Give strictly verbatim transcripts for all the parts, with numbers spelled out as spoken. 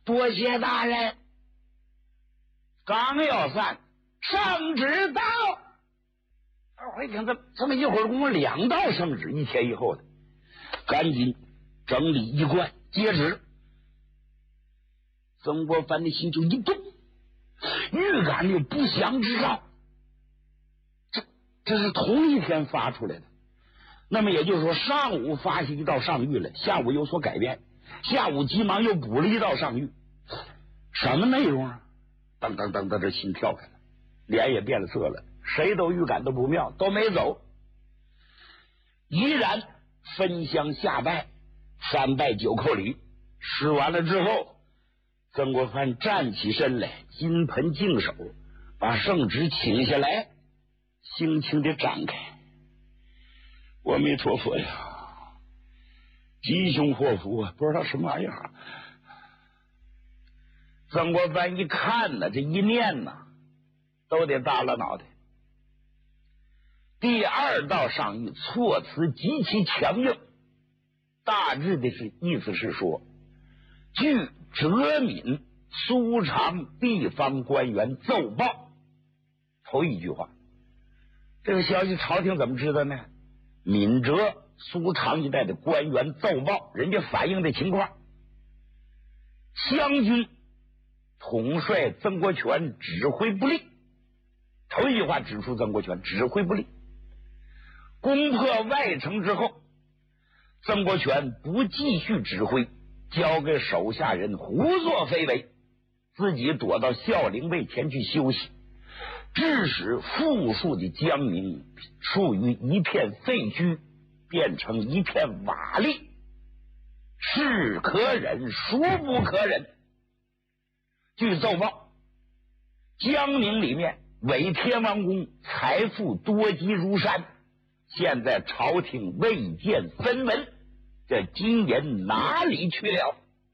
多谢大人。刚要散，圣旨到。二会一听，这这么一会儿共有两道圣旨，一前一后的，赶紧整理衣冠，接旨。曾国藩的心就一动，预感有不祥之兆。这这是同一天发出来的，那么也就是说，上午发下一道上谕来，下午有所改变，下午急忙又补了一道上谕。什么内容啊？噔噔噔噔，这心跳开了，脸也变了色了，谁都预感都不妙，都没走，依然分香下拜，三拜九叩礼。施完了之后，曾国藩站起身来，金盆净手，把圣旨请下来，轻轻地展开。阿弥陀佛呀，吉凶祸福啊，不知道什么玩意儿。曾国藩一看呢，这一念呢，都得耷拉脑袋。第二道上谕措辞极其强硬，大致的是意思是说，据哲敏苏常地方官员奏报。头一句话，这个消息朝廷怎么知道呢？闽浙苏常一带的官员奏报，人家反映的情况，湘军统帅曾国荃指挥不力。头一句话指出曾国荃指挥不力。攻破外城之后，曾国荃不继续指挥，交给手下人胡作非为，自己躲到孝陵卫前去休息，致使富庶的江宁处于一片废墟，变成一片瓦砾，是可忍孰不可忍。据奏报，江宁里面伪天王宫财富多积如山，现在朝廷未见分文，这金银哪里去了？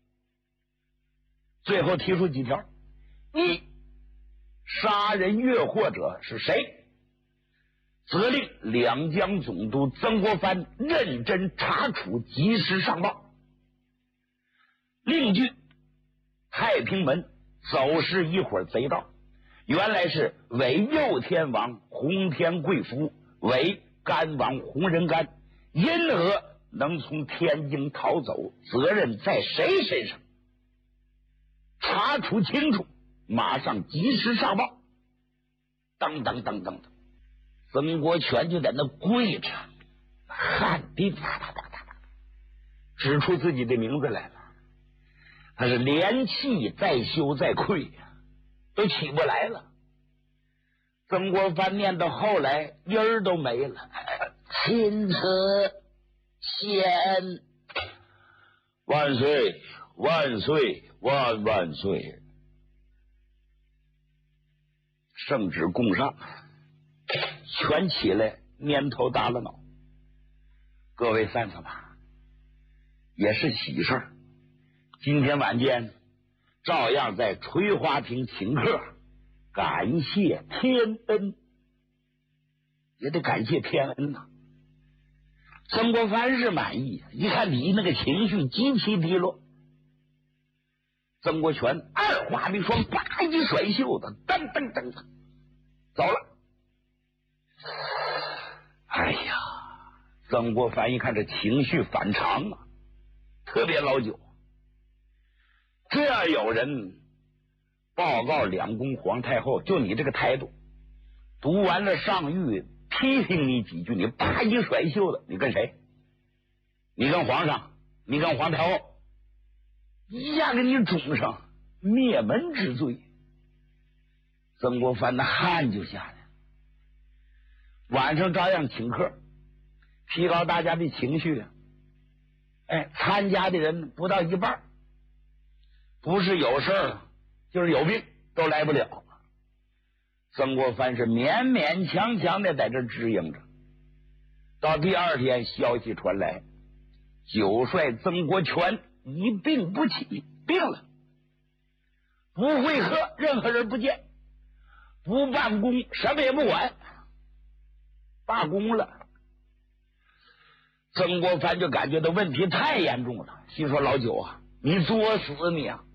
最后提出几条：一，杀人越货者是谁？责令两江总督曾国藩认真查处，及时上报。另据太平门走失一伙贼盗，原来是伪右天王洪天贵夫，伪干王洪仁干，因何能从天津逃走？责任在谁身上？查处清楚，马上及时上报。当当当当当，曾国荃就在那跪着，汗滴哒哒哒哒哒，指出自己的名字来了。他是连气再羞再愧呀，都起不来了。曾国藩念到后来音儿都没了，钦此先万岁万岁万万岁。圣旨供上，全起来，蔫头耷拉脑。各位散散吧，也是喜事儿。今天晚间照样在垂花亭请客，感谢天恩，也得感谢天恩呐、啊。曾国藩是满意，一看你那个情绪极其低落。曾国荃二话没说，啪一甩袖子，噔噔噔噔走了。哎呀，曾国藩一看这情绪反常啊，特别老久。这样有人报告两宫皇太后，就你这个态度，读完了上谕批评你几句，你啪一甩袖子，你跟谁？你跟皇上，你跟皇太后，一下给你种上灭门之罪。曾国藩的汗就下来。晚上照样请客，提高大家的情绪啊。哎，参加的人不到一半，不是有事儿就是有病，都来不了。曾国藩是勉勉强强的在这支应着。到第二天，消息传来，九帅曾国荃一病不起，病了，不会客，任何人不见，不办公，什么也不管，罢工了。曾国藩就感觉到问题太严重了，心说老九啊，你作死你啊！